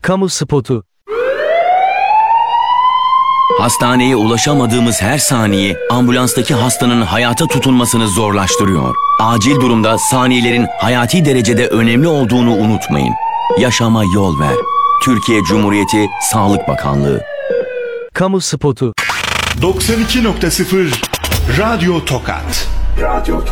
Kamu spotu. Hastaneye ulaşamadığımız her saniye ambulanstaki hastanın hayata tutunmasını zorlaştırıyor. Acil durumda saniyelerin hayati derecede önemli olduğunu unutmayın. Yaşama yol ver. Türkiye Cumhuriyeti Sağlık Bakanlığı. Kamu spotu. 92.0 Radyo Tokat.